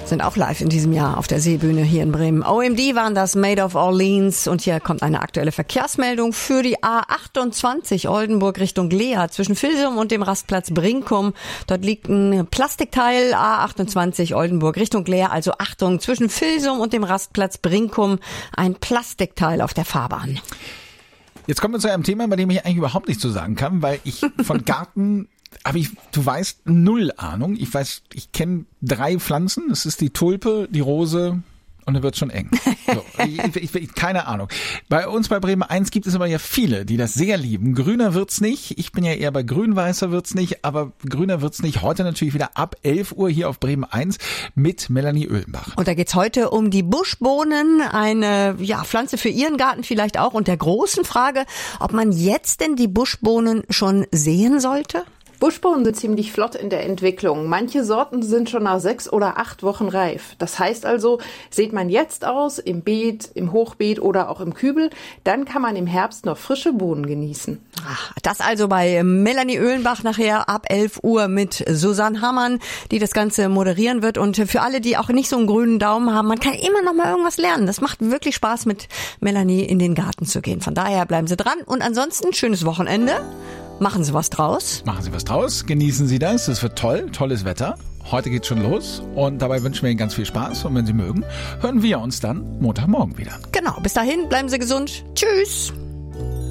Sind auch live in diesem Jahr auf der Seebühne hier in Bremen. OMD waren das, Made of Orleans. Und hier kommt eine aktuelle Verkehrsmeldung für die A28 Oldenburg Richtung Lea zwischen Vilsum und dem Rastplatz Brinkum. Dort liegt ein Plastikteil, A28 Oldenburg Richtung Lea. Also Achtung, zwischen Vilsum und dem Rastplatz Brinkum ein Plastikteil auf der Fahrbahn. Jetzt kommen wir zu einem Thema, bei dem ich eigentlich überhaupt nichts zu sagen kann, weil ich von Garten... Aber du weißt, null Ahnung. Ich kenne 3 Pflanzen. Es ist die Tulpe, die Rose und dann wird's schon eng. So, ich keine Ahnung. Bei uns bei Bremen 1 gibt es aber ja viele, die das sehr lieben. Grüner wird's nicht. Ich bin ja eher bei grün-weißer wird's nicht, aber grüner wird's nicht. Heute natürlich wieder ab 11 Uhr hier auf Bremen 1 mit Melanie Oehlenbach. Und da geht's heute um die Buschbohnen, eine Pflanze für Ihren Garten vielleicht auch. Und der großen Frage, ob man jetzt denn die Buschbohnen schon sehen sollte? Buschbohnen sind ziemlich flott in der Entwicklung. Manche Sorten sind schon nach 6 oder 8 Wochen reif. Das heißt also, sät man jetzt aus, im Beet, im Hochbeet oder auch im Kübel, dann kann man im Herbst noch frische Bohnen genießen. Das also bei Melanie Oehlenbach nachher ab 11 Uhr mit Susanne Hammann, die das Ganze moderieren wird. Und für alle, die auch nicht so einen grünen Daumen haben, man kann immer noch mal irgendwas lernen. Das macht wirklich Spaß, mit Melanie in den Garten zu gehen. Von daher bleiben Sie dran. Und ansonsten schönes Wochenende. Machen Sie was draus. Genießen Sie das. Es wird toll. Tolles Wetter. Heute geht's schon los. Und dabei wünschen wir Ihnen ganz viel Spaß. Und wenn Sie mögen, hören wir uns dann Montagmorgen wieder. Genau. Bis dahin, bleiben Sie gesund. Tschüss.